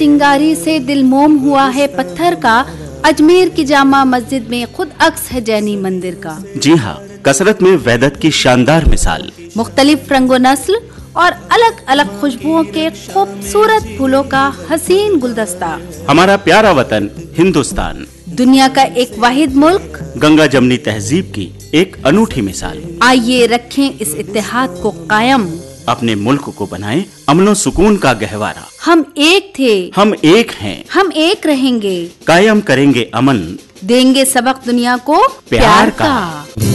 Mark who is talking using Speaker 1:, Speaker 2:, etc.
Speaker 1: चिंगारी से दिल मोम हुआ है पत्थर का, अजमेर की जामा मस्जिद में खुद अक्स है जैनी मंदिर का।
Speaker 2: जी हाँ, कसरत में वैदत की शानदार मिसाल,
Speaker 1: मुख्तलिफ रंगो नस्ल और अलग अलग खुशबुओं के खूबसूरत फूलों का हसीन गुलदस्ता।
Speaker 2: हमारा प्यारा वतन हिंदुस्तान,
Speaker 1: दुनिया का एक वाहिद मुल्क,
Speaker 2: गंगा जमनी तहजीब की एक अनूठी मिसाल।
Speaker 1: आइए रखें इस इत्तेहाद को कायम,
Speaker 2: अपने मुल्क को बनाएं अमनो सुकून का गहवारा।
Speaker 1: हम एक थे,
Speaker 2: हम एक हैं,
Speaker 1: हम एक रहेंगे,
Speaker 2: कायम करेंगे अमन,
Speaker 1: देंगे सबक दुनिया को
Speaker 2: प्यार का।